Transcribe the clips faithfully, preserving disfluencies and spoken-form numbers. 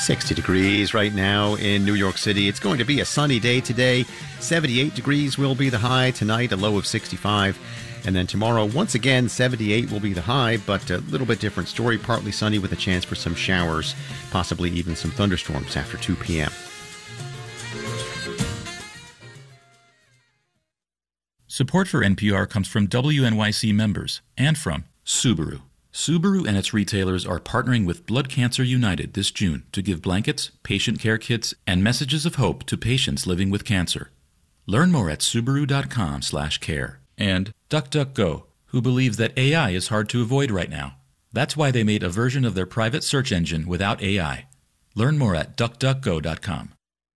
sixty degrees right now in New York City. It's going to be a sunny day today. seventy-eight degrees will be the high tonight, a low of sixty-five. And then tomorrow, once again, seventy-eight will be the high, but a little bit different story. Partly sunny with a chance for some showers, possibly even some thunderstorms after two p.m. Support for N P R comes from W N Y C members and from Subaru. Subaru and its retailers are partnering with Blood Cancer United this June to give blankets, patient care kits, and messages of hope to patients living with cancer. Learn more at subaru dot com slash care. And DuckDuckGo, who believes that A I is hard to avoid right now. That's why they made a version of their private search engine without A I. Learn more at duck duck go dot com.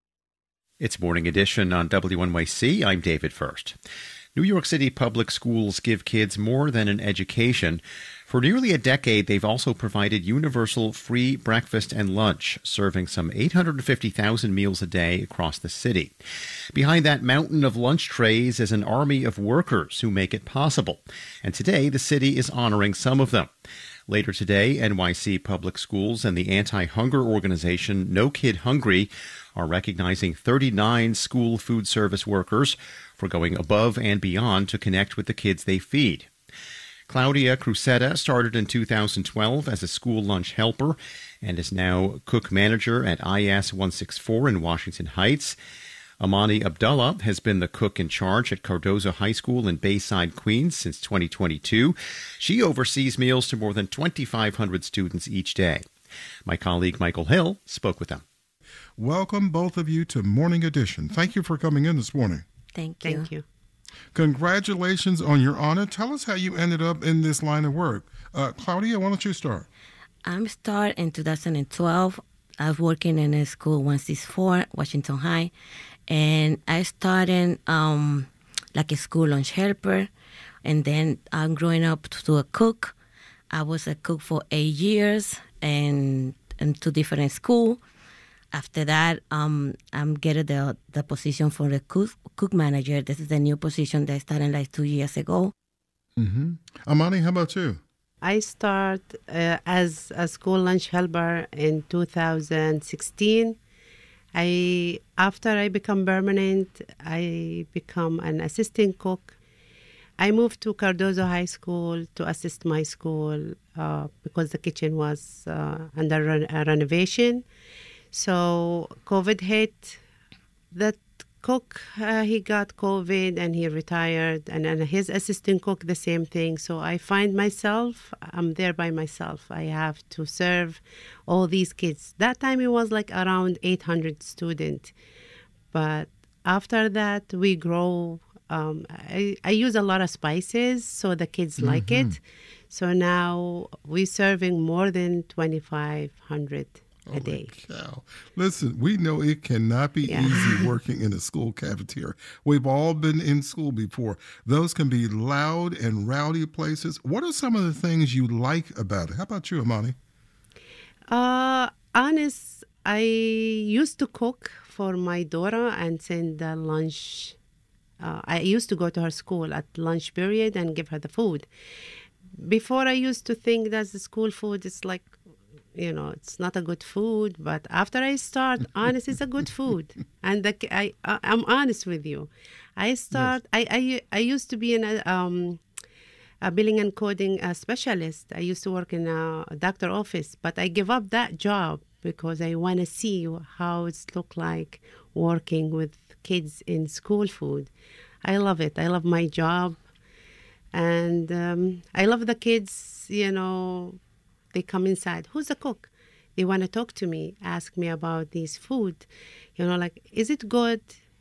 It's Morning Edition on W N Y C. I'm David First. New York City public schools give kids more than an education. For nearly a decade, they've also provided universal free breakfast and lunch, serving some eight hundred fifty thousand meals a day across the city. Behind that mountain of lunch trays is an army of workers who make it possible. And today, the city is honoring some of them. Later today, N Y C Public Schools and the anti-hunger organization No Kid Hungry are recognizing thirty-nine school food service workers for going above and beyond to connect with the kids they feed. Claudia Crusetta started in two thousand twelve as a school lunch helper and is now cook manager at I S one sixty-four in Washington Heights. Amani Abdullah has been the cook in charge at Cardozo High School in Bayside, Queens since twenty twenty-two. She oversees meals to more than twenty-five hundred students each day. My colleague Michael Hill spoke with them. Welcome, both of you, to Morning Edition. Thank you for coming in this morning. Thank you. Thank you. Congratulations on your honor. Tell us how you ended up in this line of work. Uh, Claudia, why don't you start? I started in two thousand twelve. I was working in a school one sixty-four, Washington High, and I started um, like a school lunch helper, and then I'm growing up to a cook. I was a cook for eight years and in two different schools. After that, um, I'm getting the the position for the cook, cook manager. This is a new position that I started like two years ago. Mm-hmm. Amani, how about you? I start uh, as a school lunch helper in two thousand sixteen. I after I become permanent, I become an assistant cook. I moved to Cardozo High School to assist my school uh, because the kitchen was uh, under re- renovation. So COVID hit. That cook, uh, he got COVID and he retired. And, and his assistant cook, the same thing. So I find myself, I'm there by myself. I have to serve all these kids. That time it was like around eight hundred students. But after that, we grow. Um, I, I use a lot of spices, so the kids mm-hmm. like it. So now we're serving more than twenty-five hundred a day. Cow. Listen, we know it cannot be Yeah. easy working in a school cafeteria. We've all been in school before. Those can be loud and rowdy places. What are some of the things you like about it? How about you, Amani? Uh, honest, I used to cook for my daughter and send the lunch. Uh, I used to go to her school at lunch period and give her the food. Before I used to think that the school food is like, you know, it's not a good food. But after I start, honest, it's a good food. And the, I, I, I'm honest with you. I start, yes. I, I, I used to be in a, um, a billing and coding uh, specialist. I used to work in a, a doctor office, but I give up that job because I want to see how it's look like working with kids in school food. I love it. I love my job. And um, I love the kids, you know, they come inside. Who's the cook? They want to talk to me, ask me about this food. You know, like, is it good?